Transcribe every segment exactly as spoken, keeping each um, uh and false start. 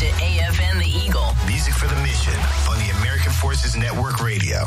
to A F N The Eagle. Music for the mission on the American Forces Network Radio.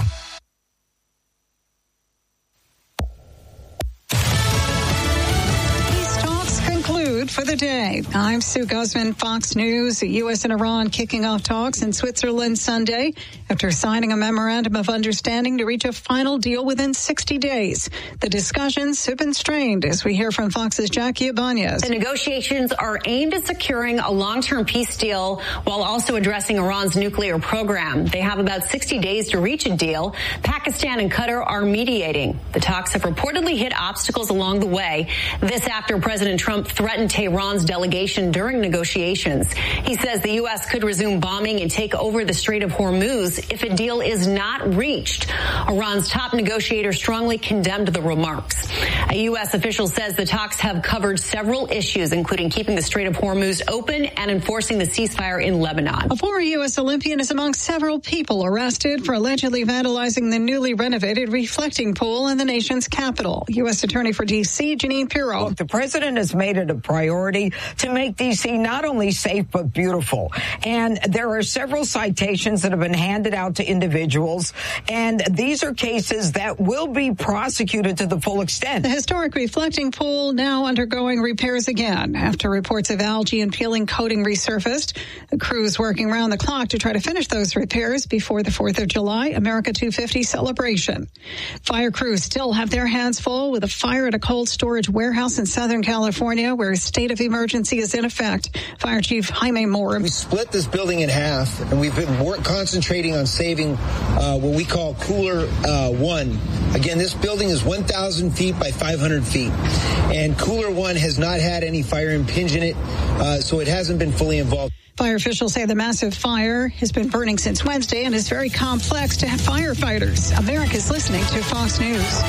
For the day, I'm Sue Guzman, Fox News. The U S and Iran kicking off talks in Switzerland Sunday after signing a memorandum of understanding to reach a final deal within sixty days. The discussions have been strained, as we hear from Fox's Jackie Ibanez. The negotiations are aimed at securing a long-term peace deal while also addressing Iran's nuclear program. They have about sixty days to reach a deal. Pakistan and Qatar are mediating. The talks have reportedly hit obstacles along the way. This after President Trump threatened Tehran's delegation during negotiations. He says the U S could resume bombing and take over the Strait of Hormuz if a deal is not reached. Iran's top negotiator strongly condemned the remarks. A U S official says the talks have covered several issues, including keeping the Strait of Hormuz open and enforcing the ceasefire in Lebanon. A former U S Olympian is among several people arrested for allegedly vandalizing the newly renovated reflecting pool in the nation's capital. U S Attorney for D C, Jeanine Pirro. Look, the president has made it a priority to make D C not only safe but beautiful. And there are several citations that have been handed out to individuals, and these are cases that will be prosecuted to the full extent. The historic reflecting pool now undergoing repairs again after reports of algae and peeling coating resurfaced. The crew's working around the clock to try to finish those repairs before the fourth of July America two fifty celebration. Fire crews still have their hands full with a fire at a cold storage warehouse in Southern California where a state of emergency is in effect. Fire Chief Jaime Moore. We split this building in half, and we've been work, concentrating on saving uh, what we call Cooler uh, One. Again, this building is one thousand feet by five hundred feet, and Cooler One has not had any fire impinge in it, uh, so it hasn't been fully involved. Fire officials say the massive fire has been burning since Wednesday and is very complex to have firefighters. America's listening to Fox News.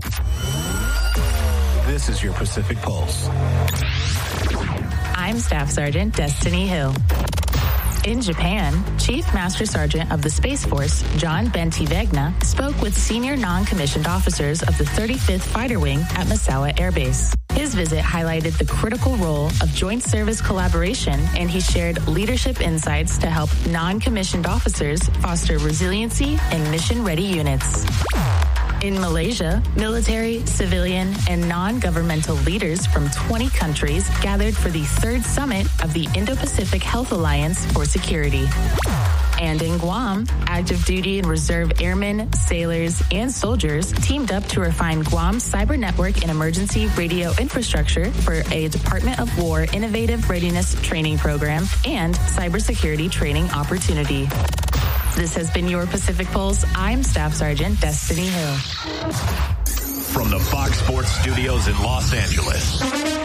This is your Pacific Pulse. I'm Staff Sergeant Destiny Hill. In Japan, Chief Master Sergeant of the Space Force, John Bentivegna, spoke with senior non-commissioned officers of the thirty-fifth Fighter Wing at Misawa Air Base. His visit highlighted the critical role of joint service collaboration, and he shared leadership insights to help non-commissioned officers foster resiliency in mission-ready units. In Malaysia, military, civilian, and non-governmental leaders from twenty countries gathered for the third summit of the Indo-Pacific Health Alliance for Security. And in Guam, active duty and reserve airmen, sailors, and soldiers teamed up to refine Guam's cyber network and emergency radio infrastructure for a Department of War innovative readiness training program and cybersecurity training opportunity. This has been your Pacific Pulse. I'm Staff Sergeant Destiny Hill. From the Fox Sports Studios in Los Angeles,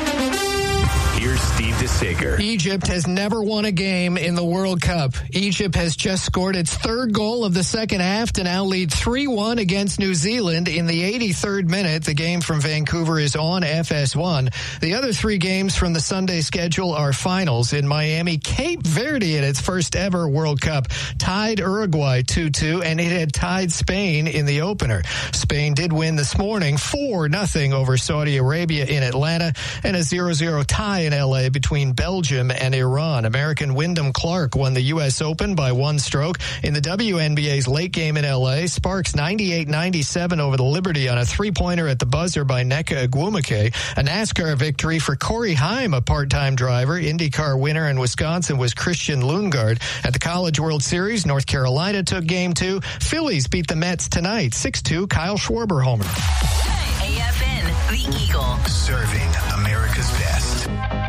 here's Steve DeSager. Egypt has never won a game in the World Cup. Egypt has just scored its third goal of the second half to now lead three one against New Zealand in the eighty-third minute. The game from Vancouver is on F S one. The other three games from the Sunday schedule are finals. In Miami, Cape Verde in its first ever World Cup tied Uruguay two two, and it had tied Spain in the opener. Spain did win this morning four nothing over Saudi Arabia in Atlanta, and a zero zero tie in L A between Belgium and Iran. American Wyndham Clark won the U S Open by one stroke. In the W N B A's late game in L A, Sparks ninety-eight ninety-seven over the Liberty on a three-pointer at the buzzer by Nneka Agwumike. A NASCAR victory for Corey Heim, a part-time driver. IndyCar winner in Wisconsin was Christian Lundgaard. At the College World Series, North Carolina took game two. Phillies beat the Mets tonight, six two, Kyle Schwarber homer. A F N, The Eagle. Serving America's best.